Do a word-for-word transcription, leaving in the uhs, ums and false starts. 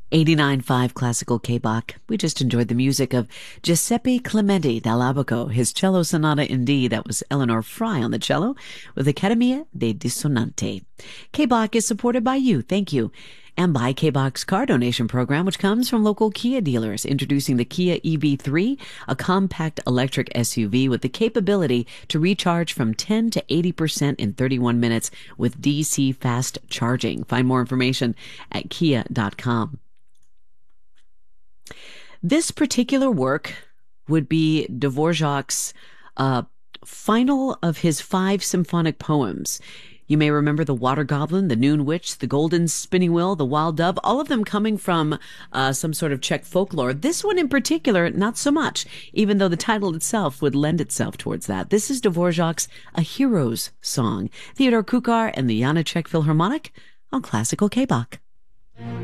eighty-nine point five Classical K-Bach. We just enjoyed the music of Giuseppe Clementi dall'Abaco, his cello sonata in D. That was Eleanor Fry on the cello with Accademia dei Dissonanti. K-Bach is supported by you. Thank you. And by K-Bach's car donation program, which comes from local Kia dealers, introducing the Kia E V three, a compact electric S U V with the capability to recharge from ten to eighty percent in thirty-one minutes with D C fast charging. Find more information at kia dot com. This particular work would be Dvorak's uh, final of his five symphonic poems. You may remember The Water Goblin, The Noon Witch, The Golden Spinning Wheel, The Wild Dove, all of them coming from uh, some sort of Czech folklore. This one in particular, not so much, even though the title itself would lend itself towards that. This is Dvorak's A Hero's Song. Theodore Kukar and the Janáček Philharmonic on Classical K-Bach.